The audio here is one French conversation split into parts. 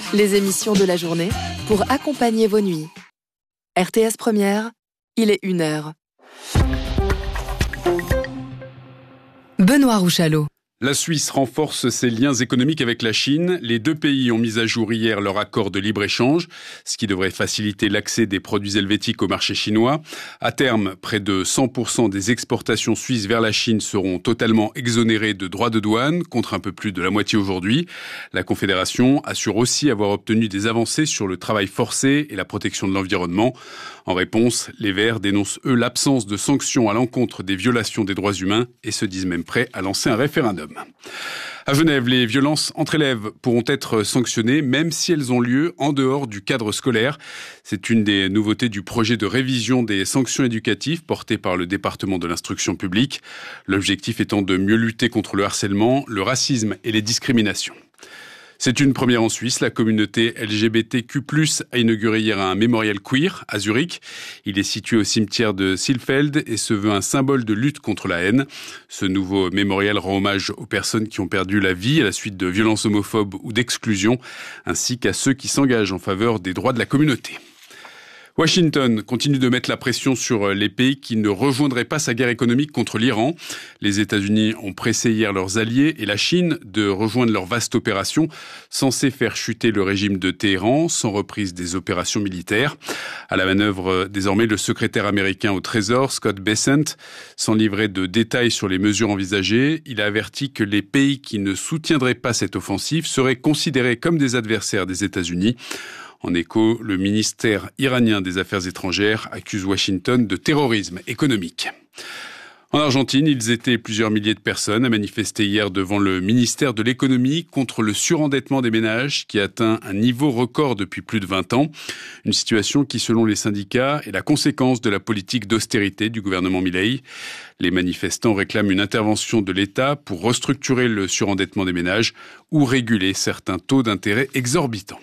les émissions de la journée pour accompagner vos nuits. RTS Première, il est 1h. Benoît Rouchalot. La Suisse renforce ses liens économiques avec la Chine. Les deux pays ont mis à jour hier leur accord de libre-échange, ce qui devrait faciliter l'accès des produits helvétiques au marché chinois. À terme, près de 100% des exportations suisses vers la Chine seront totalement exonérées de droits de douane, contre un peu plus de la moitié aujourd'hui. La Confédération assure aussi avoir obtenu des avancées sur le travail forcé et la protection de l'environnement. En réponse, les Verts dénoncent, eux, l'absence de sanctions à l'encontre des violations des droits humains et se disent même prêts à lancer un référendum. À Genève, les violences entre élèves pourront être sanctionnées même si elles ont lieu en dehors du cadre scolaire. C'est une des nouveautés du projet de révision des sanctions éducatives porté par le département de l'instruction publique. L'objectif étant de mieux lutter contre le harcèlement, le racisme et les discriminations. C'est une première en Suisse. La communauté LGBTQ+, a inauguré hier un mémorial queer à Zurich. Il est situé au cimetière de Silfeld et se veut un symbole de lutte contre la haine. Ce nouveau mémorial rend hommage aux personnes qui ont perdu la vie à la suite de violences homophobes ou d'exclusion, ainsi qu'à ceux qui s'engagent en faveur des droits de la communauté. Washington continue de mettre la pression sur les pays qui ne rejoindraient pas sa guerre économique contre l'Iran. Les États-Unis ont pressé hier leurs alliés et la Chine de rejoindre leur vaste opération censée faire chuter le régime de Téhéran sans reprise des opérations militaires. À la manœuvre, désormais, le secrétaire américain au Trésor, Scott Bessent, sans livrer de détails sur les mesures envisagées, il a averti que les pays qui ne soutiendraient pas cette offensive seraient considérés comme des adversaires des États-Unis. En écho, le ministère iranien des Affaires étrangères accuse Washington de terrorisme économique. En Argentine, ils étaient plusieurs milliers de personnes à manifester hier devant le ministère de l'économie contre le surendettement des ménages qui atteint un niveau record depuis plus de 20 ans. Une situation qui, selon les syndicats, est la conséquence de la politique d'austérité du gouvernement Milei. Les manifestants réclament une intervention de l'État pour restructurer le surendettement des ménages ou réguler certains taux d'intérêt exorbitants.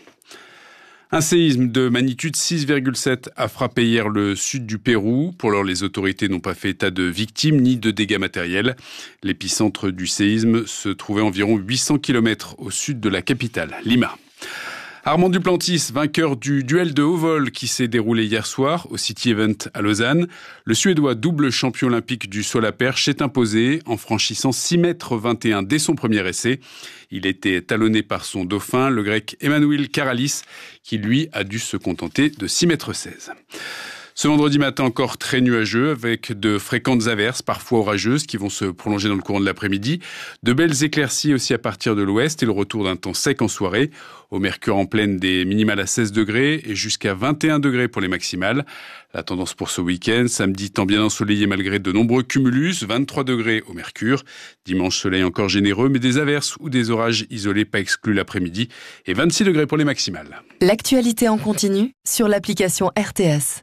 Un séisme de magnitude 6,7 a frappé hier le sud du Pérou. Pour l'heure, les autorités n'ont pas fait état de victimes ni de dégâts matériels. L'épicentre du séisme se trouvait environ 800 km au sud de la capitale, Lima. Armand Duplantis, vainqueur du duel de haut vol qui s'est déroulé hier soir au City Event à Lausanne. Le Suédois, double champion olympique du saut à la perche, s'est imposé en franchissant 6,21 m dès son premier essai. Il était talonné par son dauphin, le grec Emmanuel Karalis, qui lui a dû se contenter de 6,16 m. Ce vendredi matin encore très nuageux avec de fréquentes averses, parfois orageuses, qui vont se prolonger dans le courant de l'après-midi. De belles éclaircies aussi à partir de l'ouest et le retour d'un temps sec en soirée. Au mercure en pleine, des minimales à 16 degrés et jusqu'à 21 degrés pour les maximales. La tendance pour ce week-end, samedi temps bien ensoleillé malgré de nombreux cumulus, 23 degrés au mercure. Dimanche, soleil encore généreux, mais des averses ou des orages isolés pas exclus l'après-midi. Et 26 degrés pour les maximales. L'actualité en continu sur l'application RTS.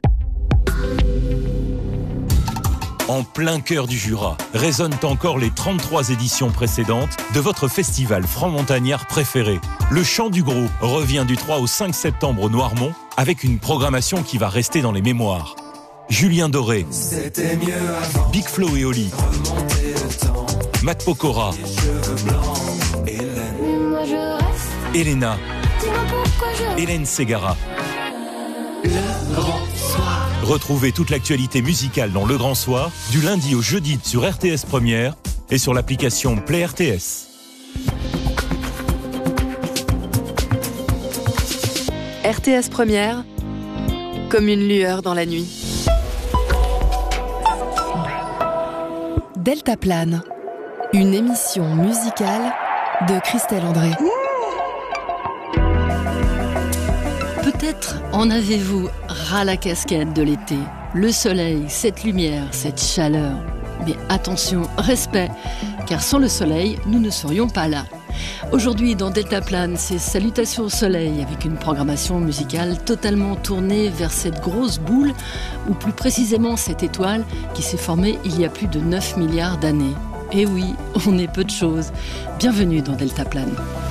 En plein cœur du Jura, résonnent encore les 33 éditions précédentes de votre festival franc-montagnard préféré. Le Chant du Gros revient du 3 au 5 septembre au Noirmont avec une programmation qui va rester dans les mémoires. Julien Doré, Big Flo et Oli, Matt Pokora, Elena, Hélène Ségara. Le Grand Soir. Retrouvez toute l'actualité musicale dans Le Grand Soir, du lundi au jeudi sur RTS Première et sur l'application Play RTS. RTS Première, comme une lueur dans la nuit. Deltaplane, une émission musicale de Christelle André. Peut-être en avez-vous ras la casquette de l'été. Le soleil, cette lumière, cette chaleur. Mais attention, respect, car sans le soleil, nous ne serions pas là. Aujourd'hui, dans Deltaplane, c'est Salutations au soleil, avec une programmation musicale totalement tournée vers cette grosse boule, ou plus précisément cette étoile qui s'est formée il y a plus de 9 milliards d'années. Et oui, on est peu de choses. Bienvenue dans Deltaplane.